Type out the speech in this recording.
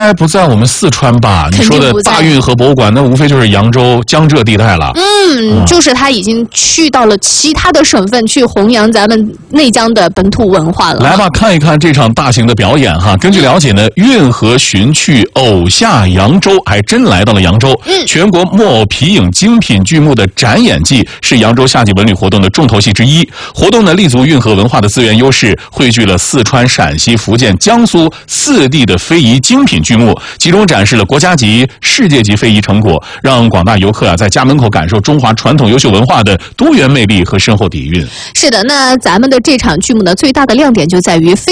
不在我们四川吧？你说的大运河博物馆，那无非就是扬州、江浙地带了。 就是他已经去到了其他的省份去弘扬咱们内江的本土文化了。 来吧，看一看这场大型的表演哈。根据了解呢，运河寻趣偶下扬州，还真来到了扬州。全国木偶皮影精品剧目的展演季是扬州夏季文旅活动的重头戏之一。活动呢，立足运河文化的资源优势，汇聚了四川、陕西、福建、江苏四地的非遗精品剧目，集中展示了国家级、世界级非遗成果，让广大游客在家门口感受中华传统优秀文化的多元魅力和深厚底蕴。 是的，那咱们的这场剧目呢，最大的亮点就在于